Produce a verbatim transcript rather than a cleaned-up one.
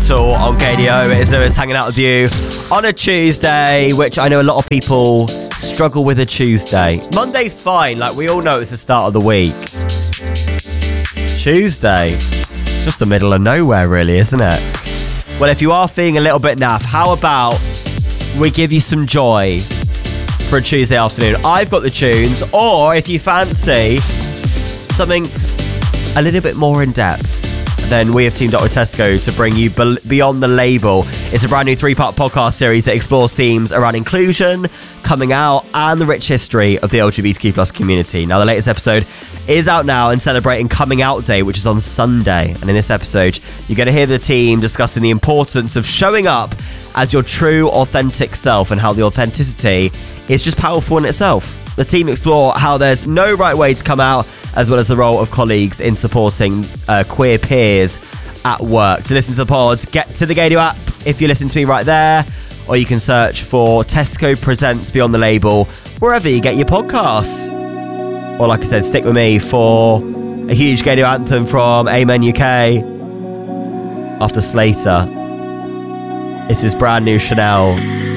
Mental on K D O. It is Lewis hanging out with you on a Tuesday, which I know a lot of people struggle with a Tuesday. Monday's fine, like we all know it's the start of the week. Tuesday, it's just the middle of nowhere really, isn't it? Well, if you are feeling a little bit naff, how about we give you some joy for a Tuesday afternoon? I've got the tunes, or if you fancy something a little bit more in depth, then we have teamed up with Tesco to bring you Be- Beyond the Label. It's a brand new three-part podcast series that explores themes around inclusion, coming out, and the rich history of the L G B T Q plus community. Now, the latest episode is out now and celebrating Coming Out Day, which is on Sunday. And in this episode, you're going to hear the team discussing the importance of showing up as your true, authentic self and how the authenticity is just powerful in itself. The team explore how there's no right way to come out, as well as the role of colleagues in supporting uh, queer peers at work. To listen to the pods, get to the Gadio app if you listen to me right there, or you can search for Tesco Presents Beyond the Label wherever you get your podcasts. Or like I said, stick with me for a huge Gadio anthem from Amen U K after Slater. This is brand new Chanel.